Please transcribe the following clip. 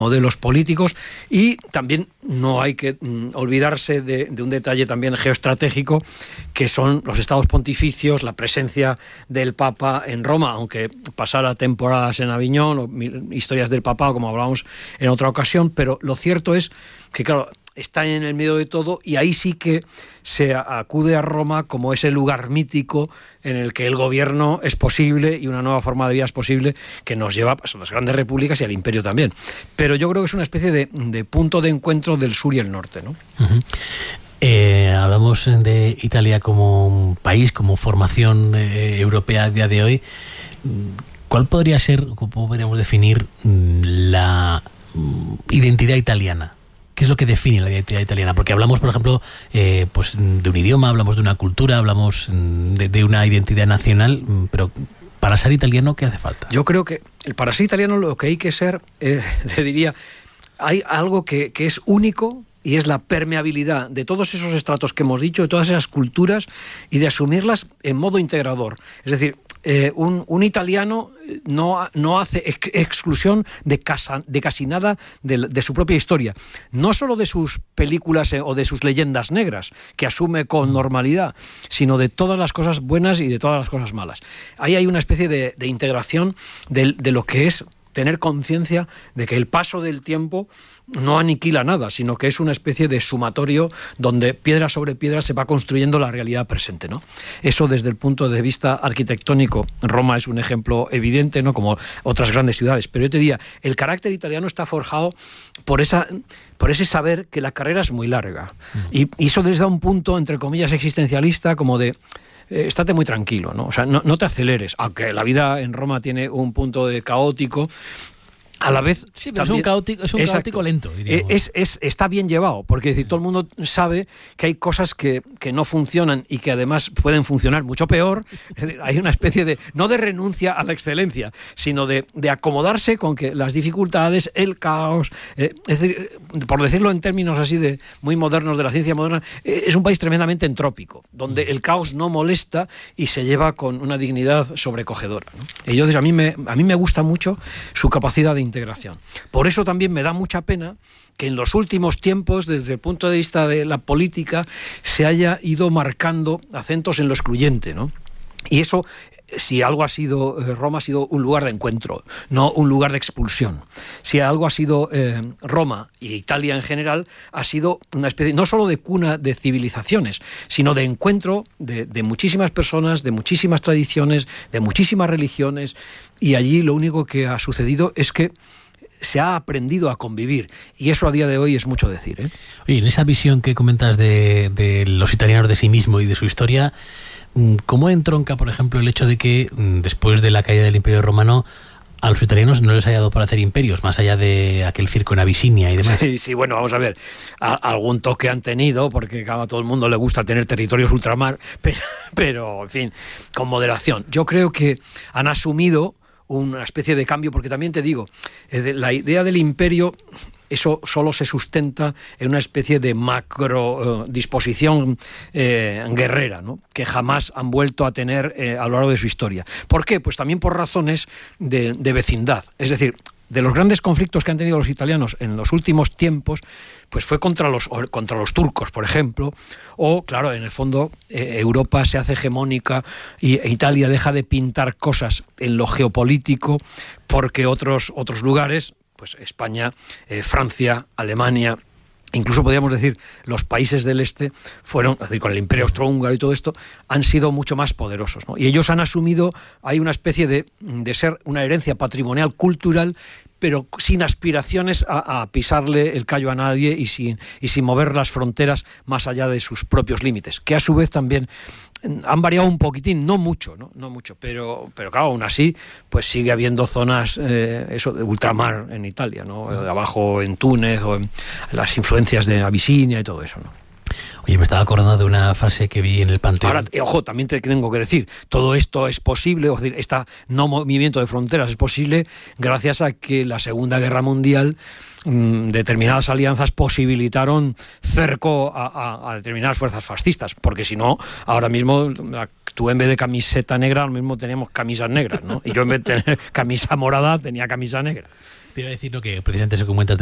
modelos políticos, y también no hay que olvidarse de un detalle también geoestratégico, que son los estados pontificios, la presencia del Papa en Roma, aunque pasara temporadas en Aviñón, o historias del papado, como hablábamos en otra ocasión, pero lo cierto es que, claro, está en el medio de todo, y ahí sí que se acude a Roma como ese lugar mítico en el que el gobierno es posible y una nueva forma de vida es posible, que nos lleva pues, a las grandes repúblicas y al imperio también. Pero yo creo que es una especie de punto de encuentro del sur y el norte, ¿no? Hablamos de Italia como un país, como formación europea a día de hoy. ¿Cuál podría ser, cómo podríamos definir la identidad italiana? ¿Qué es lo que define la identidad italiana? Porque hablamos, por ejemplo, pues de un idioma, hablamos de una cultura, hablamos de una identidad nacional, pero para ser italiano, ¿qué hace falta? Yo creo que para ser italiano lo que hay que ser, te diría, hay algo que es único, y es la permeabilidad de todos esos estratos que hemos dicho, de todas esas culturas, y de asumirlas en modo integrador. Es decir, un italiano no hace exclusión de casi nada de su propia historia, no solo de sus películas o de sus leyendas negras, que asume con normalidad, sino de todas las cosas buenas y de todas las cosas malas. Ahí hay una especie de integración de lo que es tener conciencia de que el paso del tiempo no aniquila nada, sino que es una especie de sumatorio donde piedra sobre piedra se va construyendo la realidad presente, ¿no? Eso desde el punto de vista arquitectónico, Roma es un ejemplo evidente, ¿no? Como otras grandes ciudades, pero yo te diría, el carácter italiano está forjado por ese saber que la carrera es muy larga, y eso les da un punto, entre comillas, existencialista, como de estate muy tranquilo, ¿no? O sea, no te aceleres, aunque la vida en Roma tiene un punto de caótico. A la vez sí, pero también, es un caótico lento, diríamos. Está bien llevado, porque es decir, todo el mundo sabe que hay cosas que no funcionan y que además pueden funcionar mucho peor. Es decir, hay una especie de, no de renuncia a la excelencia, sino de acomodarse con que las dificultades, el caos, es decir, por decirlo en términos así de muy modernos de la ciencia moderna, es un país tremendamente entrópico, donde el caos no molesta y se lleva con una dignidad sobrecogedora, ¿no? Y entonces a mí me gusta mucho su capacidad de integración. Por eso también me da mucha pena que en los últimos tiempos, desde el punto de vista de la política, se haya ido marcando acentos en lo excluyente, ¿no? Y eso, si algo ha sido, Roma ha sido un lugar de encuentro, no un lugar de expulsión. Si algo ha sido Roma y Italia en general, ha sido una especie, no solo de cuna de civilizaciones, sino de encuentro de muchísimas personas, de muchísimas tradiciones, de muchísimas religiones, y allí lo único que ha sucedido es que se ha aprendido a convivir, y eso a día de hoy es mucho decir, ¿eh? Oye, en esa visión que comentas de los italianos de sí mismos y de su historia, ¿cómo entronca, por ejemplo, el hecho de que después de la caída del Imperio Romano a los italianos no les haya dado para hacer imperios, más allá de aquel circo en Abisinia y demás? Sí, bueno, vamos a ver, algún toque han tenido, porque a todo el mundo le gusta tener territorios ultramar, pero en fin, con moderación. Yo creo que han asumido una especie de cambio, porque también te digo, la idea del imperio, eso solo se sustenta en una especie de macro disposición guerrera, ¿no? Que jamás han vuelto a tener a lo largo de su historia. ¿Por qué? Pues también por razones de vecindad. Es decir, de los grandes conflictos que han tenido los italianos en los últimos tiempos, pues fue contra los turcos, por ejemplo, o, claro, en el fondo Europa se hace hegemónica e Italia deja de pintar cosas en lo geopolítico porque otros lugares, pues España, Francia, Alemania, incluso podríamos decir los países del este fueron, es decir, con el Imperio Austrohúngaro y todo esto, han sido mucho más poderosos, ¿no? Y ellos han asumido, hay una especie de ser una herencia patrimonial cultural, pero sin aspiraciones a pisarle el callo a nadie y sin mover las fronteras más allá de sus propios límites, que a su vez también han variado un poquitín, no mucho, pero claro, aún así pues sigue habiendo zonas eso de ultramar en Italia, ¿no? Abajo en Túnez, o en las influencias de Abisinia y todo eso, ¿no? Oye, me estaba acordando de una frase que vi en el Panteón. Ahora, ojo, también te tengo que decir, todo esto es posible, es decir, este no movimiento de fronteras es posible gracias a que la Segunda Guerra Mundial, determinadas alianzas posibilitaron cerco a determinadas fuerzas fascistas, porque si no, ahora mismo tú en vez de camiseta negra, ahora mismo teníamos camisas negras, ¿no? Y yo en vez de tener camisa morada tenía camisa negra. Te iba a decir, ¿no?, que precisamente eso que comentas